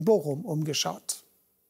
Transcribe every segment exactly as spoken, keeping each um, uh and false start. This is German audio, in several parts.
Bochum umgeschaut.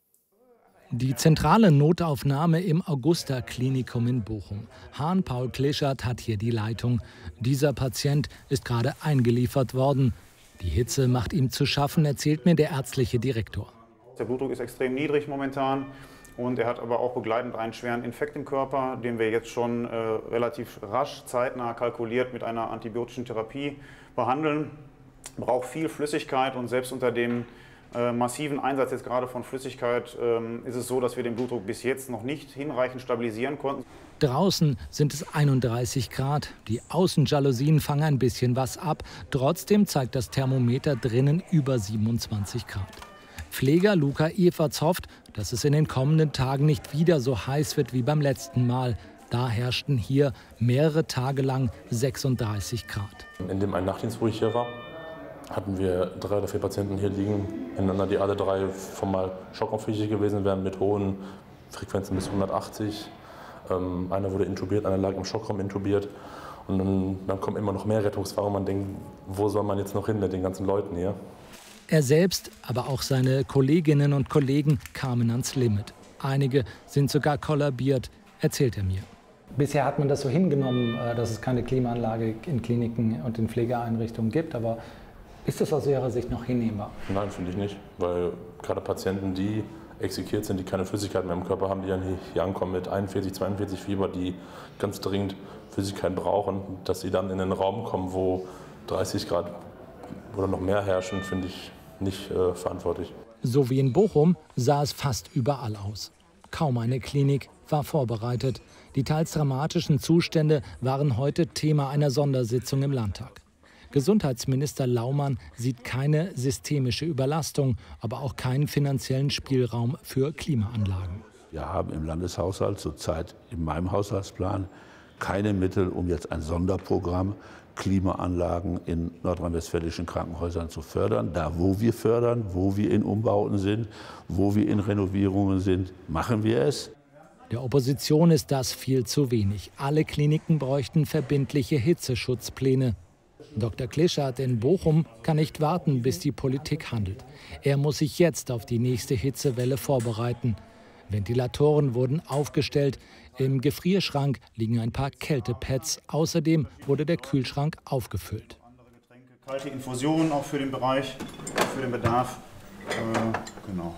Die zentrale Notaufnahme im Augusta-Klinikum in Bochum. Hahn-Paul Klischert hat hier die Leitung. Dieser Patient ist gerade eingeliefert worden. Die Hitze macht ihm zu schaffen, erzählt mir der ärztliche Direktor. Der Blutdruck ist extrem niedrig momentan und er hat aber auch begleitend einen schweren Infekt im Körper, den wir jetzt schon äh, relativ rasch, zeitnah kalkuliert mit einer antibiotischen Therapie behandeln. Braucht viel Flüssigkeit und selbst unter dem äh, massiven Einsatz jetzt gerade von Flüssigkeit äh, ist es so, dass wir den Blutdruck bis jetzt noch nicht hinreichend stabilisieren konnten. Draußen sind es einunddreißig Grad. Die Außenjalousien fangen ein bisschen was ab. Trotzdem zeigt das Thermometer drinnen über siebenundzwanzig Grad. Pfleger Luca Everts hofft, dass es in den kommenden Tagen nicht wieder so heiß wird wie beim letzten Mal. Da herrschten hier mehrere Tage lang sechsunddreißig Grad. In dem einen Nachtdienst, wo ich hier war, hatten wir drei oder vier Patienten hier liegen, ineinander, die alle drei formal schockaufwüchig gewesen wären mit hohen Frequenzen bis hundertachtzig. Ähm, einer wurde intubiert, einer lag im Schockraum intubiert. Und dann, dann kommen immer noch mehr Rettungswagen. Man denkt, wo soll man jetzt noch hin mit den ganzen Leuten hier? Er selbst, aber auch seine Kolleginnen und Kollegen kamen ans Limit. Einige sind sogar kollabiert, erzählt er mir. Bisher hat man das so hingenommen, dass es keine Klimaanlage in Kliniken und in Pflegeeinrichtungen gibt. Aber ist das aus Ihrer Sicht noch hinnehmbar? Nein, finde ich nicht. Weil gerade Patienten, die exekiert sind, die keine Flüssigkeit mehr im Körper haben, die dann hier ankommen mit einundvierzig, zweiundvierzig Fieber, die ganz dringend Flüssigkeit brauchen, dass sie dann in einen Raum kommen, wo dreißig Grad oder noch mehr herrschen, finde ich nicht äh, verantwortlich. So wie in Bochum sah es fast überall aus. Kaum eine Klinik war vorbereitet. Die teils dramatischen Zustände waren heute Thema einer Sondersitzung im Landtag. Gesundheitsminister Laumann sieht keine systemische Überlastung, aber auch keinen finanziellen Spielraum für Klimaanlagen. Wir haben im Landeshaushalt zurzeit in meinem Haushaltsplan keine Mittel, um jetzt ein Sonderprogramm Klimaanlagen in nordrhein-westfälischen Krankenhäusern zu fördern. Da, wo wir fördern, wo wir in Umbauten sind, wo wir in Renovierungen sind, machen wir es. Der Opposition ist das viel zu wenig. Alle Kliniken bräuchten verbindliche Hitzeschutzpläne. Doktor Klischert in Bochum kann nicht warten, bis die Politik handelt. Er muss sich jetzt auf die nächste Hitzewelle vorbereiten. Ventilatoren wurden aufgestellt. Im Gefrierschrank liegen ein paar Kältepads. Außerdem wurde der Kühlschrank aufgefüllt. Kalte Infusionen auch für den Bereich, für den Bedarf. Äh, genau.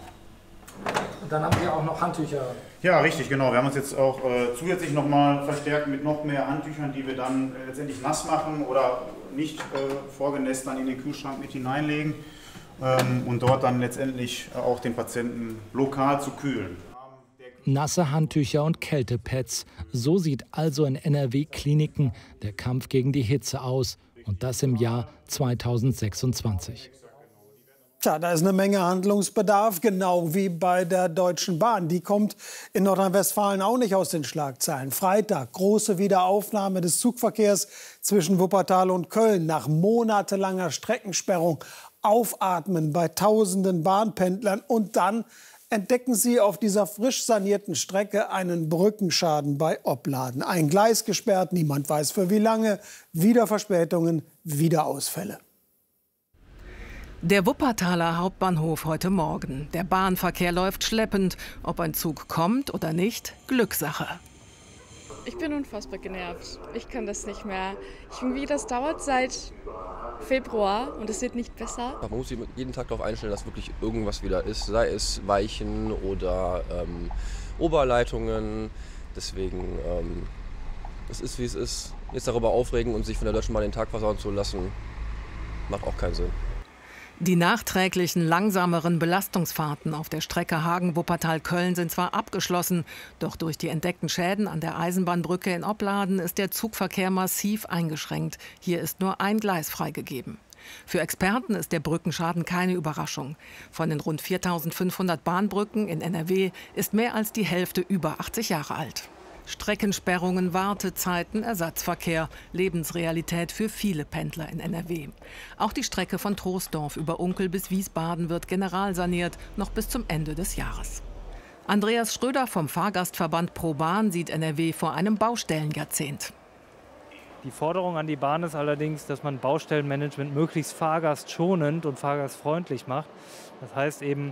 Und dann haben Sie auch noch Handtücher. Ja, richtig, genau. Wir haben uns jetzt auch äh, zusätzlich noch mal verstärkt mit noch mehr Handtüchern, die wir dann äh, letztendlich nass machen oder nicht äh, vorgenässt dann in den Kühlschrank mit hineinlegen ähm, und dort dann letztendlich äh, auch den Patienten lokal zu kühlen. Nasse Handtücher und Kältepads. So sieht also in N R W-Kliniken der Kampf gegen die Hitze aus. Und das im Jahr zweitausendsechsundzwanzig. Tja, da ist eine Menge Handlungsbedarf, genau wie bei der Deutschen Bahn. Die kommt in Nordrhein-Westfalen auch nicht aus den Schlagzeilen. Freitag, große Wiederaufnahme des Zugverkehrs zwischen Wuppertal und Köln. Nach monatelanger Streckensperrung aufatmen bei tausenden Bahnpendlern. Und dann entdecken sie auf dieser frisch sanierten Strecke einen Brückenschaden bei Opladen. Ein Gleis gesperrt, niemand weiß für wie lange. Wieder Verspätungen, wieder Ausfälle. Der Wuppertaler Hauptbahnhof heute Morgen. Der Bahnverkehr läuft schleppend. Ob ein Zug kommt oder nicht, Glückssache. Ich bin unfassbar genervt. Ich kann das nicht mehr. Ich, irgendwie, das dauert seit Februar und es wird nicht besser. Man muss sich jeden Tag darauf einstellen, dass wirklich irgendwas wieder ist. Sei es Weichen oder ähm, Oberleitungen. Deswegen, ähm, es ist wie es ist. Jetzt darüber aufregen und sich von der Deutschen Bahn den Tag versauen zu lassen, macht auch keinen Sinn. Die nachträglichen langsameren Belastungsfahrten auf der Strecke Hagen-Wuppertal-Köln sind zwar abgeschlossen, doch durch die entdeckten Schäden an der Eisenbahnbrücke in Opladen ist der Zugverkehr massiv eingeschränkt. Hier ist nur ein Gleis freigegeben. Für Experten ist der Brückenschaden keine Überraschung. Von den rund viertausendfünfhundert Bahnbrücken in N R W ist mehr als die Hälfte über achtzig Jahre alt. Streckensperrungen, Wartezeiten, Ersatzverkehr, Lebensrealität für viele Pendler in N R W. Auch die Strecke von Troisdorf über Unkel bis Wiesbaden wird generalsaniert, noch bis zum Ende des Jahres. Andreas Schröder vom Fahrgastverband ProBahn sieht N R W vor einem Baustellenjahrzehnt. Die Forderung an die Bahn ist allerdings, dass man Baustellenmanagement möglichst fahrgastschonend und fahrgastfreundlich macht. Das heißt eben,